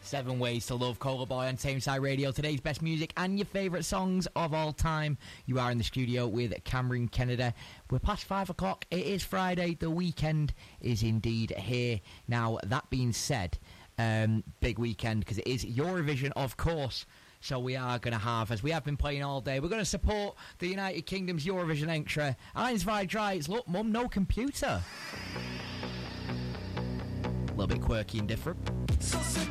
7 Ways to Love, Cola Boy on Tameside Radio. Today's best music and your favourite songs of all time. You are in the studio with Cameron Kennedy. We're past 5 o'clock. It is Friday. The weekend is indeed here. Now, that being said, big weekend because it is Eurovision, of course. So we are going to have, as we have been playing all day, we're going to support the United Kingdom's Eurovision entry. Eins, zwei, drei. It's Look Mum, No Computer. A little bit quirky and different.